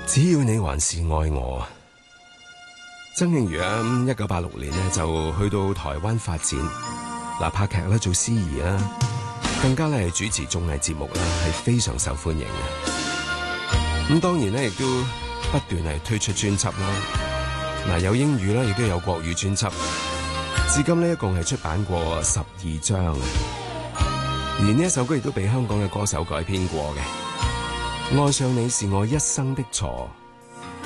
只要你還是愛我。曾慶如啊，1986年呢就去到台灣發展，拍劇啦，做司儀啦，更加咧係主持綜藝節目啦，係非常受歡迎嘅。咁當然咧，亦都不斷係推出專輯啦。有英語啦，亦都有國語專輯。至今呢，一共係出版過12張。而呢一首歌亦都被香港嘅歌手改編過嘅。愛上你是我一生的錯。